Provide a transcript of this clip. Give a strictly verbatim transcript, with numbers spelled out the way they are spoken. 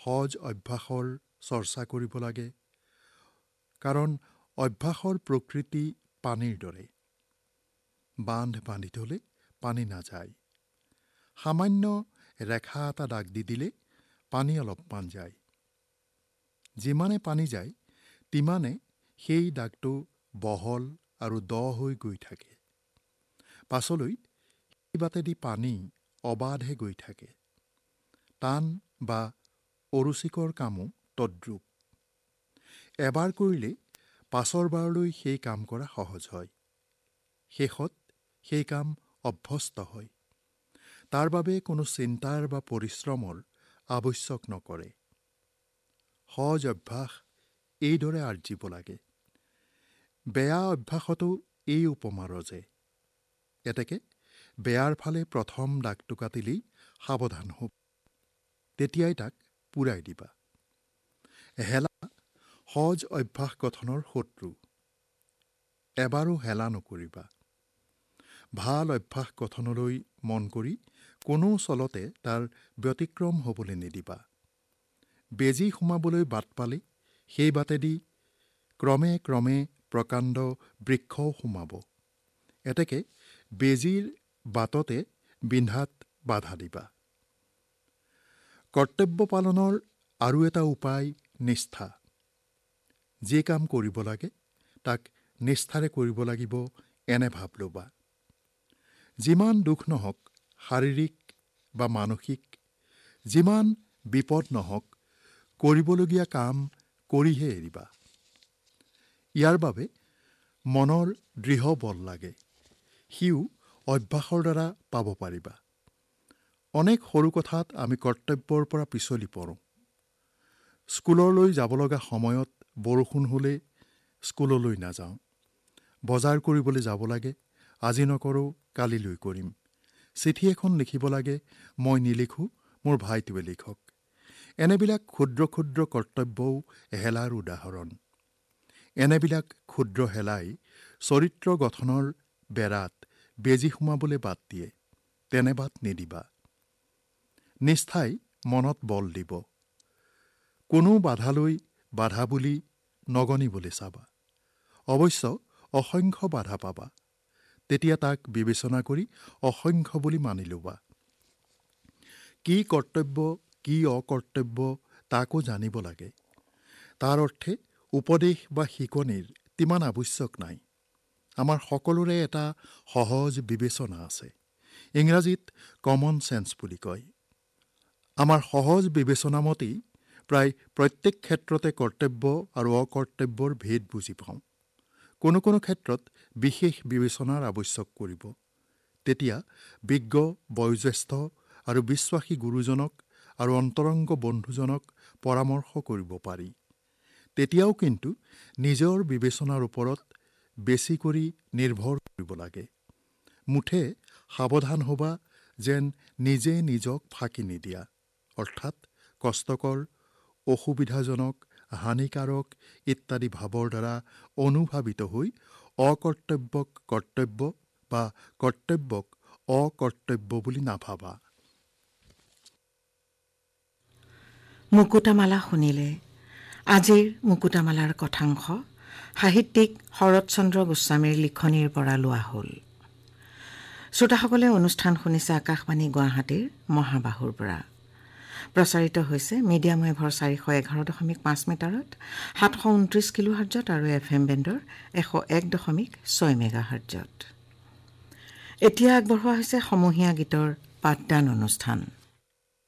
সহজ অভ্যাসৰ চৰ্চা কৰিব লাগে। কাৰণ অভ্যাসৰ প্ৰকৃতি পানীৰ দৰে। বান্ধ বান্ধি থ'লে পানী নাযায়। সামান্য ৰেখা এটা দাগ দি দিলে পানী অলপমান যায়। যিমানে পানী যায় তিমানে সেই দাগটো বহল আৰু দ হৈ গৈ থাকে। পাছলৈ সেই বাটেদি পানী অবাধে গৈ থাকে। টান বা অৰুচিকৰ কামো তদ্ৰূপ। এবাৰ কৰিলে পাছৰ বাৰলৈ সেই কাম কৰা সহজ হয়। শেষত সেই কাম অভ্যস্ত হয়। তাৰ বাবে কোনো চিন্তাৰ বা পৰিশ্ৰমৰ আৱশ্যক নকৰে। সহজ অভ্যাস এইদৰে আৰ্জিব লাগে। বেয়া অভ্যাসতো এই উপমা ৰজে। এতেকে বেয়াৰ ফালে প্ৰথম দাগটো কাটিলেই সাৱধান হ'ব। তেতিয়াই তাক পূৰাই দিবা। হেলা সহজ অভ্যাস গঠনৰ শত্ৰু। এবাৰো হেলা নকৰিবা। ভাল অভ্যাস গঠনলৈ মন কৰি কোনো চলতে তাৰ ব্যতিক্ৰম হ'বলৈ নিদিবা। বেজী সোমাবলৈ বাট পালে সেই বাটেদি ক্ৰমে ক্ৰমে প্ৰকাণ্ড বৃক্ষও সোমাব। এতেকে বেজীৰ বাটতে বিন্ধাত বাধা দিবা। কৰ্তব্য পালনৰ আৰু এটা উপায় নিষ্ঠা। যি কাম কৰিব লাগে তাক নিষ্ঠাৰে কৰিব লাগিব এনে ভাৱ ল'বা। যিমান দুখ নহওক, শাৰীৰিক বা মানসিক, যিমান বিপদ নহওক, কৰিবলগীয়া কাম কৰিহে এৰিবা। ইয়াৰ বাবে মনৰ দৃঢ় বল লাগে। সিও অভ্যাসৰ দ্বাৰা পাব পাৰিবা। অনেক সৰু কথাত আমি কৰ্তব্যৰ পৰা পিছলি পৰোঁ। স্কুললৈ যাব লগা সময়ত বৰষুণ হ'লে স্কুললৈ নাযাওঁ। বজাৰ কৰিবলৈ যাব লাগে, আজি নকৰোঁ কালিলৈ কৰিম। চিঠি এখন লিখিব লাগে, মই নিলিখোঁ, মোৰ ভাইটোৱে লিখক। এনেবিলাক ক্ষুদ্ৰ ক্ষুদ্ৰ কৰ্তব্যও হেলাৰ উদাহৰণ। এনেবিলাক ক্ষুদ্ৰ হেলাই চৰিত্ৰ গঠনৰ বেৰাত বেজী সোমাবলৈ বাট দিয়ে। তেনে বাট নিদিবা। নিষ্ঠাই মনত বল দিব। কোনো বাধালৈ বাধা বুলি নগণিবলৈ চাবা। অৱশ্য অসংখ্য বাধা পাবা। তেতিয়া তাক বিবেচনা কৰি অসংখ্য বুলি মানি ল'বা। কি কৰ্তব্য কি অকৰ্তব্য তাকো জানিব লাগে। তাৰ অৰ্থে উপদেশ বা শিকনিৰ তিমান আৱশ্যক নাই। আমাৰ সকলোৰে এটা সহজ বিবেচনা আছে। ইংৰাজীত কমন চেন্স বুলি কয়। আমাৰ সহজ বিবেচনা মতেই প্ৰায় প্ৰত্যেক ক্ষেত্ৰতে কৰ্তব্য আৰু অকৰ্তব্যৰ ভেদ বুজি পাওঁ। কোনো কোনো ক্ষেত্ৰত বিশেষ বিবেচনাৰ আৱশ্যক কৰিব। তেতিয়া বিজ্ঞ, বয়োজ্যেষ্ঠ আৰু বিশ্বাসী গুৰুজনক আৰু অন্তৰংগ বন্ধুজনক পৰামৰ্শ কৰিব পাৰি। তেতিয়াও কিন্তু নিজৰ বিবেচনাৰ ওপৰত বেছি কৰি নিৰ্ভৰ কৰিব লাগে। মুঠে সাৱধান হ'বা যেন নিজে নিজক ফাঁকি নিদিয়া। অৰ্থাৎ কষ্টকৰ, অসুবিধাজনক, হানিকাৰক ইত্যাদি ভাৱৰ দ্বাৰা অনুভাৱিত হৈ অকৰ্তব্যক কৰ্তব্য বা কৰ্তব্যক অকৰ্তব্য বুলি নাভাবা। মুকুতামালা শুনিলে। আজিৰ মুকুতামালাৰ কথাংশ সাহিত্যিক শৰৎচন্দ্ৰ গোস্বামীৰ লিখনিৰ পৰা লোৱা হ'ল। শ্ৰোতাসকলে অনুষ্ঠান শুনিছে আকাশবাণী গুৱাহাটীৰ মহাবাহুৰ পৰা। প্ৰচাৰিত হৈছে মিডিয়াম ৱেভৰ চাৰিশ এঘাৰ দশমিক পাঁচ মিটাৰত সাতশ ঊনত্ৰিশ কিলো হাৰ্জত আৰু এফ এম বেণ্ডৰ এশ এক দশমিক ছয় মেগা হাৰ্জত। এতিয়া আগবঢ়োৱা হৈছে সমূহীয়া গীতৰ পাঠদান অনুষ্ঠান।